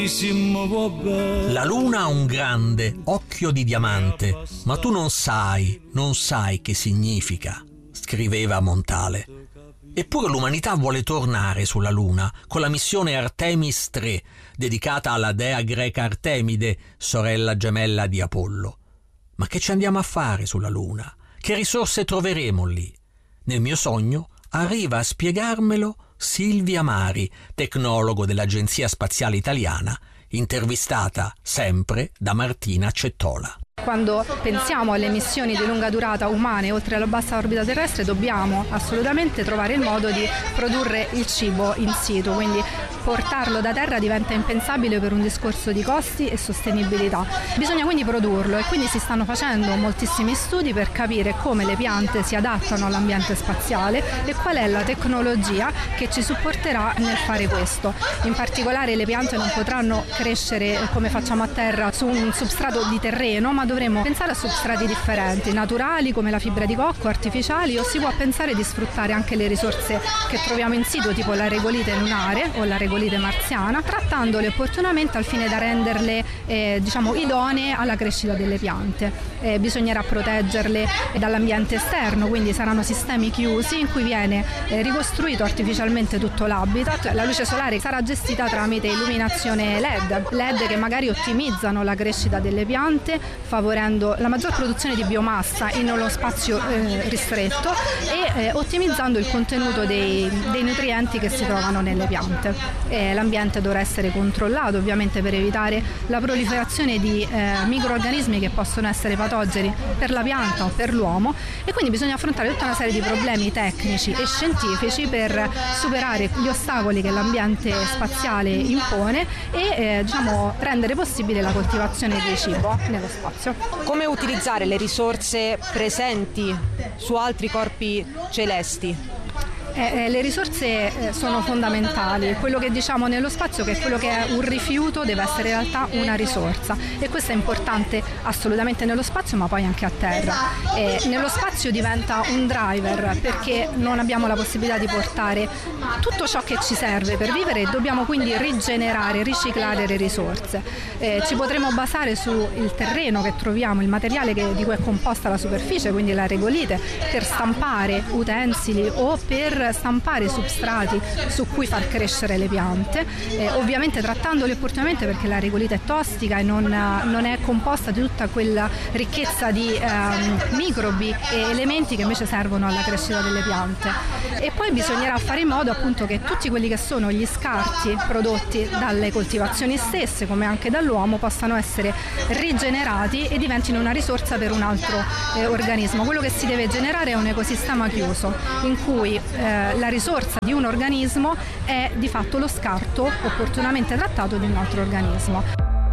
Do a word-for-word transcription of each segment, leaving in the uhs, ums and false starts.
La luna ha un grande occhio di diamante, ma tu non sai, non sai che significa, scriveva Montale. Eppure l'umanità vuole tornare sulla luna con la missione Artemis tre, dedicata alla dea greca Artemide, sorella gemella di Apollo. Ma che ci andiamo a fare sulla luna? Che risorse troveremo lì? Nel mio sogno arriva a spiegarmelo Silvia Mari, tecnologo dell'Agenzia Spaziale Italiana, intervistata sempre da Martina Cettola. Quando pensiamo alle missioni di lunga durata umane oltre la bassa orbita terrestre dobbiamo assolutamente trovare il modo di produrre il cibo in situ, quindi portarlo da terra diventa impensabile per un discorso di costi e sostenibilità. Bisogna quindi produrlo e quindi si stanno facendo moltissimi studi per capire come le piante si adattano all'ambiente spaziale e qual è la tecnologia che ci supporterà nel fare questo. In particolare le piante non potranno crescere come facciamo a terra su un substrato di terreno, ma dovremo pensare a substrati differenti, naturali come la fibra di cocco, artificiali, o si può pensare di sfruttare anche le risorse che troviamo in situ, tipo la regolite lunare o la regolite marziana, trattandole opportunamente al fine da renderle eh, diciamo idonee alla crescita delle piante. Eh, bisognerà proteggerle dall'ambiente esterno, quindi saranno sistemi chiusi in cui viene eh, ricostruito artificialmente tutto l'habitat. La luce solare sarà gestita tramite illuminazione L E D, L E D che magari ottimizzano la crescita delle piante, favorendo la maggior produzione di biomassa in uno spazio eh, ristretto e eh, ottimizzando il contenuto dei, dei nutrienti che si trovano nelle piante. Eh, l'ambiente dovrà essere controllato ovviamente per evitare la proliferazione di eh, microrganismi che possono essere patogeni per la pianta o per l'uomo, e quindi bisogna affrontare tutta una serie di problemi tecnici e scientifici per superare gli ostacoli che l'ambiente spaziale impone e eh, diciamo rendere possibile la coltivazione di cibo nello spazio. Come utilizzare le risorse presenti su altri corpi celesti? Eh, eh, le risorse eh, sono fondamentali. Quello che diciamo nello spazio, che è quello che è un rifiuto, deve essere in realtà una risorsa, e questo è importante assolutamente nello spazio, ma poi anche a terra. Eh, nello spazio diventa un driver perché non abbiamo la possibilità di portare tutto ciò che ci serve per vivere e dobbiamo quindi rigenerare, riciclare le risorse. Eh, ci potremo basare sul terreno che troviamo, il materiale che, di cui è composta la superficie, quindi la regolite, per stampare utensili o per stampare substrati su cui far crescere le piante, eh, ovviamente trattandoli opportunamente perché la regolite è tostica e non, non è composta di tutta quella ricchezza di eh, microbi e elementi che invece servono alla crescita delle piante. E poi bisognerà fare in modo appunto che tutti quelli che sono gli scarti prodotti dalle coltivazioni stesse, come anche dall'uomo, possano essere rigenerati e diventino una risorsa per un altro eh, organismo. Quello che si deve generare è un ecosistema chiuso in cui eh, la risorsa di un organismo è di fatto lo scarto opportunamente trattato di un altro organismo.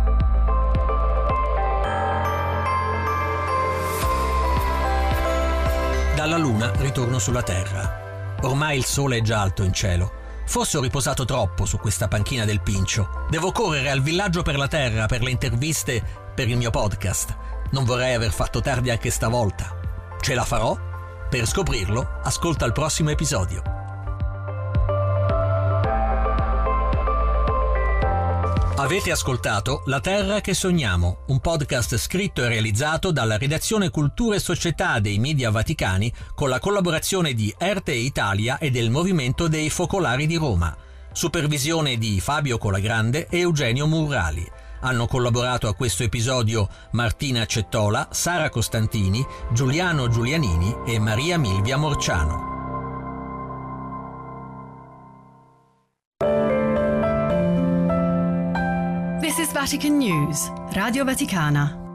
Dalla Luna ritorno sulla Terra. Ormai il sole è già alto in cielo. Forse ho riposato troppo su questa panchina del Pincio. Devo correre al villaggio per la Terra per le interviste per il mio podcast. Non vorrei aver fatto tardi anche stavolta. Ce la farò? Per scoprirlo, ascolta il prossimo episodio. Avete ascoltato La Terra che sogniamo, un podcast scritto e realizzato dalla redazione Cultura e Società dei Media Vaticani con la collaborazione di Erte Italia e del Movimento dei Focolari di Roma. Supervisione di Fabio Colagrande e Eugenio Murrali. Hanno collaborato a questo episodio Martina Cettola, Sara Costantini, Giuliano Giulianini e Maria Milvia Morciano. This is Vatican News, Radio Vaticana.